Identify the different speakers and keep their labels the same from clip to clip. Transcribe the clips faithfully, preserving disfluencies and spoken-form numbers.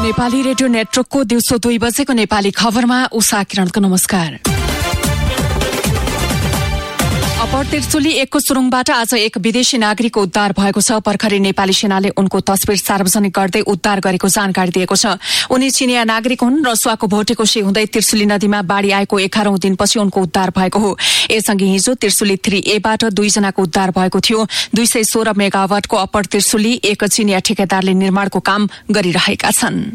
Speaker 1: Nepali radio नेटवर्कको दिउँसो दुई बजेको नेपाली खबरमा उषा किरणको नमस्कार। अपर त्रिशुली एकको सुरुङबाट आज एक विदेशी नागरिकको उद्धार भएको छ। भर्खरै नेपाली सेनाले उनको तस्बिर सार्वजनिक गर्दै उद्धार गरेको जानकारी दिएको छ। उनी चिनिया नागरिक हुन्। रसुवाको भोटेकोशी हुँदै त्रिशुली नदीमा बाढ़ी आएको एघारौं दिनपछि उनको उद्धार भएको हो। यसअघि हिजो त्रिशुली थ्री एबाट दुईजनाको उद्धार भएको थियो। दुई सय सोह्र मेगावाटको अपर त्रिशुली एक चिनिया ठेकेदारले निर्माणको काम गरिरहेका छन्।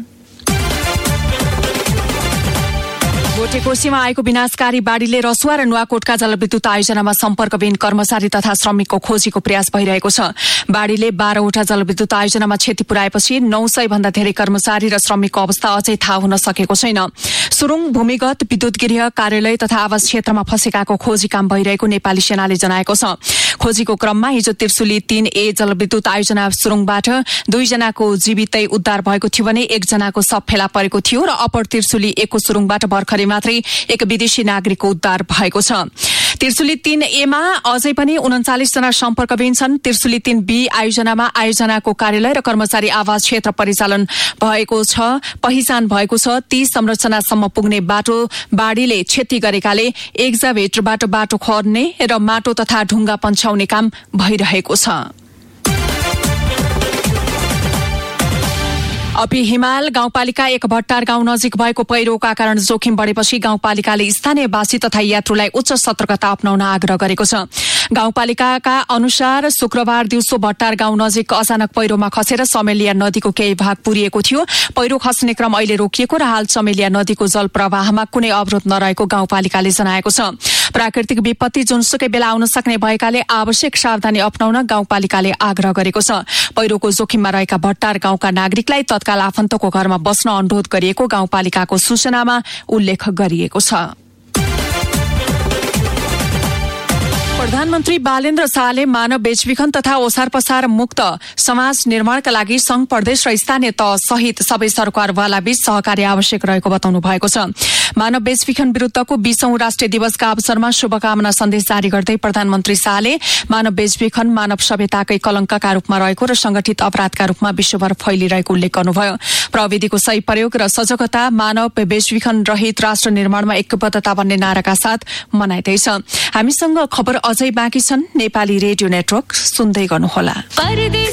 Speaker 1: भोटेकोशीमा आएको विनाशकारी बाढ़ीले रसुवा र नुवाकोटका जलविद्युत आयोजनामा सम्पर्कविहीन कर्मचारी तथा श्रमिकको खोजीको प्रयास भइरहेको छ। बाढ़ीले बाह्रवटा जलविद्युत आयोजनामा क्षति पुर्याएपछि नौ सय भन्दा धेरै कर्मचारी र श्रमिकको अवस्था अझै थाहा हुन सकेको छैन। सुरुङ, भूमिगत, विद्युत गृह, कार्यालय तथा आवास क्षेत्रमा फँसेकाको खोजी काम भइरहेको नेपाली सेनाले जनाएको छ। खोजीको क्रममा हिजो त्रिशुली तीन ए जलविद्युत आयोजना सुरुङबाट दुईजनाको जीवितै उद्धार भएको थियो भने एकजनाको शव फेला परेको थियो र अपर त्रिशुली एकको सुरुङबाट भर्खरै मात्रै एक विदेशी नागरिकको उद्धार भएको छ। त्रिशुली तीन एमा अझै पनि उन्चालिस जना सम्पर्कविहीन छन्। त्रिशुली तीन बी आयोजनामा आयोजनाको कार्यालय र कर्मचारी आवास क्षेत्र परिचालन भएको छ पहिचान भएको छ। तीस संरचनासम्म पुग्ने बाटो बाढ़ीले क्षति गरेकाले एक्जाभेटरबाट बाटो खर्ने र माटो तथा ढुङ्गा पन्छाउने काम भइरहेको छ। अपी हिमाल गाउँपालिका एक भट्टार गाउँ नजिक भएको पहिरोका कारण जोखिम बढेपछि गाउँपालिकाले स्थानीयवासी तथा यात्रुलाई उच्च सतर्कता अपनाउन आग्रह गरेको छ। गाउँपालिकाका अनुसार शुक्रबार दिउँसो भट्टार गाउँ नजिक अचानक पहिरोमा खसेर चमेलिया नदीको केही भाग पुरिएको थियो। पहिरो खस्ने क्रम अहिले रोकिएको र हाल चमेलिया नदीको जल प्रवाहमा कुनै अवरोध नरहेको गाउँपालिकाले जनाएको छ। प्राकृतिक विपत्ति जुनसुकै बेला आउन सक्ने भएकाले आवश्यक सावधानी अपनाउन गाउँपालिकाले आग्रह गरेको छ। पहिरोको जोखिममा रहेका भट्टार गाउँका नागरिकलाई तत्काल आफन्तको घरमा बस्न अनुरोध गरिएको गाउँपालिकाको सूचनामा उल्लेख गरिएको छ। प्रधानमन्त्री बालेन्द्र शाहले मानव बेचबिखन तथा ओसार पसार मुक्त समाज निर्माणका लागि संघ, प्रदेश र स्थानीय तह सहित सबै सरकारवाला बीच सहकार्य आवश्यक रहेको बताउनु भएको छ। मानव बेचबिखन विरूद्धको बीसौं राष्ट्रिय दिवसका अवसरमा शुभकामना सन्देश जारी गर्दै प्रधानमन्त्री शाहले मानव बेचबिखन मानव सभ्यताकै कलंकका रूपमा रहेको र संगठित अपराधका रूपमा विश्वभर फैलिरहेको उल्लेख गर्नुभयो। प्रविधिको सही प्रयोग र सजगता मानव बेचबिखन रहित राष्ट्र निर्माणमा ऐक्यबद्धता भन्ने नाराका साथ मनाइँदैछ। हामीसँग खबर अझै बाँकी छन्। नेपाली रेडियो नेटवर्क सुन्दै गर्नुहोला।